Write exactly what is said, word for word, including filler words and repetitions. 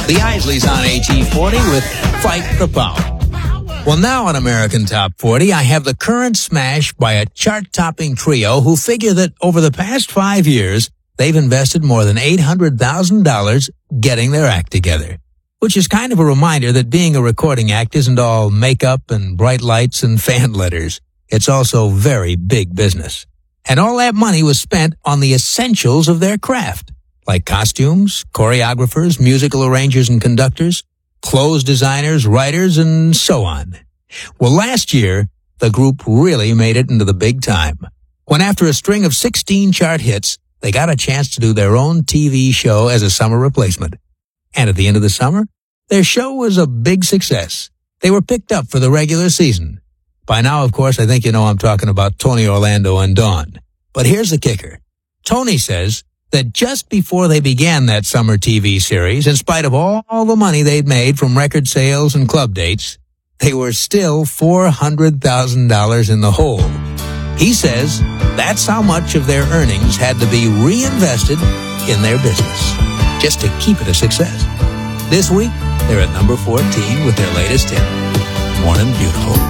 The Isleys on A G forty with Fight the Power. Well, now on American Top forty, I have the current smash by a chart-topping trio who figure that over the past five years, they've invested more than eight hundred thousand dollars getting their act together. Which is kind of a reminder that being a recording act isn't all makeup and bright lights and fan letters. It's also very big business. And all that money was spent on the essentials of their craft, like costumes, choreographers, musical arrangers and conductors, clothes designers, writers, and so on. Well, last year, the group really made it into the big time, when after a string of sixteen chart hits, they got a chance to do their own T V show as a summer replacement. And at the end of the summer, their show was a big success. They were picked up for the regular season. By now, of course, I think you know I'm talking about Tony Orlando and Dawn. But here's the kicker. Tony says that just before they began that summer T V series, in spite of all the money they'd made from record sales and club dates, they were still four hundred thousand dollars in the hole. He says that's how much of their earnings had to be reinvested in their business, just to keep it a success. This week, they're at number fourteen with their latest hit, Morning Beautiful.